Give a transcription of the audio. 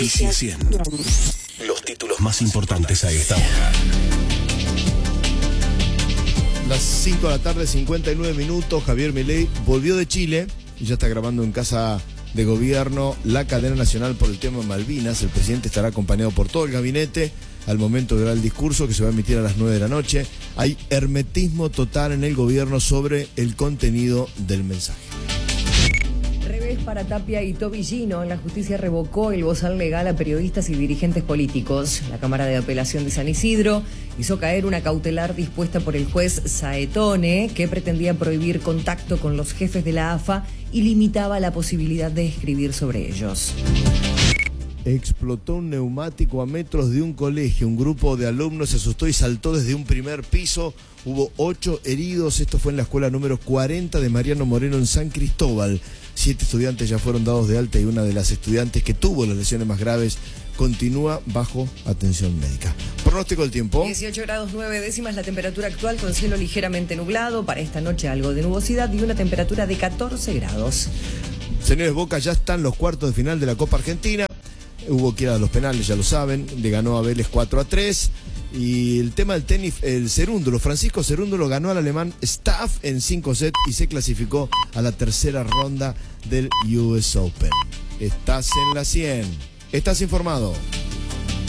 Noticias 100. Los títulos más importantes a esta hora. Las 5 de la tarde, 59 minutos. Javier Milei volvió de Chile y ya está grabando en casa de gobierno la cadena nacional por el tema de Malvinas. El presidente estará acompañado por todo el gabinete al momento de dar el discurso que se va a emitir a las 9 de la noche. Hay hermetismo total en el gobierno sobre el contenido del mensaje. Revés para Tapia y Tobillino. La justicia revocó el bozal legal a periodistas y dirigentes políticos. La Cámara de Apelación de San Isidro hizo caer una cautelar dispuesta por el juez Saetone que pretendía prohibir contacto con los jefes de la AFA y limitaba la posibilidad de escribir sobre ellos. Explotó un neumático a metros de un colegio. Un grupo de alumnos se asustó y saltó desde un primer piso. Hubo 8 heridos. Esto fue en la escuela número 40 de Mariano Moreno en San Cristóbal. 7 estudiantes ya fueron dados de alta y una de las estudiantes que tuvo las lesiones más graves continúa bajo atención médica. Pronóstico del tiempo. 18 grados 9 décimas la temperatura actual con cielo ligeramente nublado. Para esta noche algo de nubosidad y una temperatura de 14 grados. Señores, Boca ya están los cuartos de final de la Copa Argentina. Hubo que ir a los penales, ya lo saben. Le ganó a Vélez 4-3. Y el tema del tenis, el Cerúndolo, Francisco Cerúndolo ganó al alemán Staff en 5 sets y se clasificó a la tercera ronda del US Open. Estás en la 100. Estás informado.